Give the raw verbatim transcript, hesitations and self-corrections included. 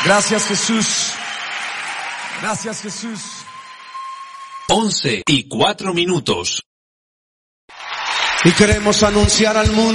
Gracias, Jesús. Gracias, Jesús. Once y cuatro minutos. Y queremos anunciar al mundo